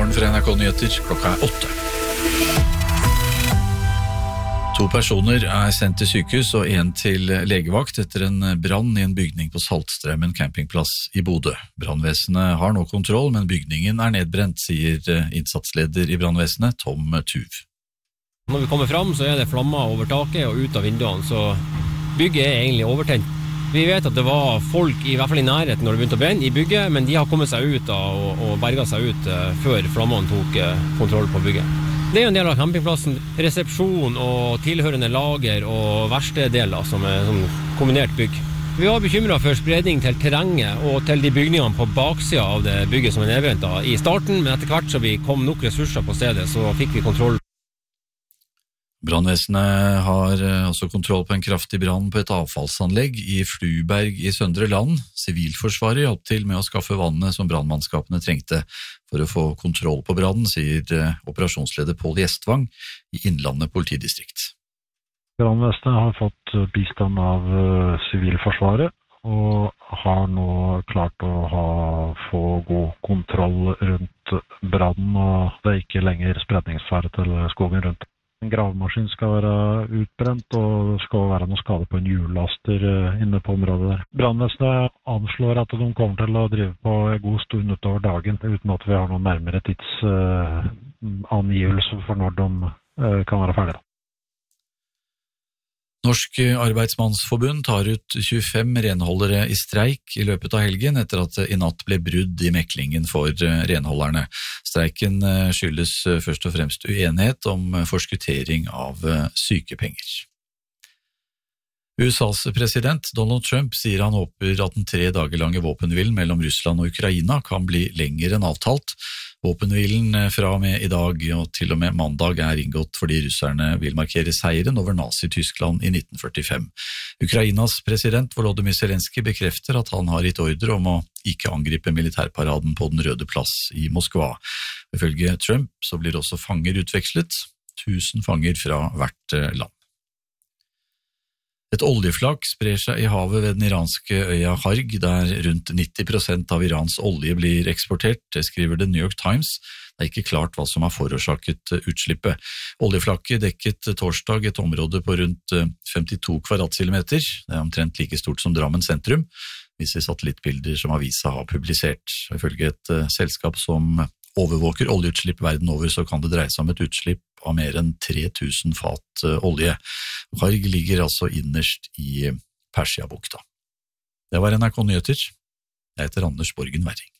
Morgen fra NRK Nyheter, klokka 8. 2 personer sendt til sykehus og 1 til legevakt etter en brann i en bygning på Saltstraumen campingplass i Bodø. Brannvesenet har nå kontroll, men bygningen nedbrent, sier innsatsleder i brannvesenet, Tom Tuv. Når vi kommer fram, så det flammer over taket og ut av vinduene, så bygget egentlig overtent. Vi vet at det var folk i hvert fall i nærheten når det begynte å brenne i bygget, men de har kommet seg ut og berget seg ut før flammene tok kontroll på bygget. Det en del av campingplassen, resepsjon og tilhørende lager og verksteddeler som sånn kombinert bygg. Vi var bekymret for spredning til terrenget og til de bygningene på baksida av det bygget som nedbrent i starten, men etter hvert så vi kom nok ressurser på stedet, så fikk vi kontroll. Brannvesenet har også kontroll på en kraftig brann på et avfallsanlegg i Fluberg i Søndre Land. Sivilforsvaret hjalp til med å skaffe vannet som brannmannskapene trengte for å få kontroll på brannen, sier operasjonsleder Pål Gjestvang i Innlandet politidistrikt. Brannvesenet har fått bistand av Sivilforsvaret og har nå klart å få god kontroll rundt brannen, og det ikke lenger spredningsfare til skogen rundt. En gravemaskin skal være utbrent, og det skal være noe skade på en hjullaster inne på området der. Brannvesenet anslår at de kommer til å drive på en god stund utover dagen, uten at vi har noen nærmere tidsangivelse for når de kan være ferdige. Norsk Arbeidsmannsforbund tar ut 25 renholdere i streik i løpet av helgen etter at det i natt ble brudd i meklingen for renholderne. Streiken skyldes først og fremst uenighet om forskuttering av sykepenger. USAs president Donald Trump sier han håper at den 3 dager lange våpenhvilen mellom Russland og Ukraina kan bli lengre enn avtalt. Våpenhvilen fra og med i dag og til og med mandag inngått fordi russerne vil markere seieren over Nazi-Tyskland i 1945. Ukrainas president Volodymyr Zelenskyj bekrefter at han har gitt ordre om å ikke angripe militærparaden på Den røde plass i Moskva. Ifølge Trump så blir også fanger utvekslet, 1000 fanger fra hvert land. Et oljeflak sprer seg i havet ved den iranske øya Harg, der rundt 90% av Irans olje blir eksportert, skriver The New York Times. Det ikke klart hva som har forårsaket utslippet. Oljeflaket dekket torsdag et område på rundt 52 kvadratkilometer. Det omtrent like stort som Drammen sentrum, viser satellittbilder som avisa har publisert. Ifølge et selskap som overvåker oljeutslipp verden over, så kan det dreie seg om et utslipp av mer enn 3000 fat olje. Harg ligger altså innerst i Persiabukta. Det var NRK Nyheter. Jeg heter Anders Borgen Werring.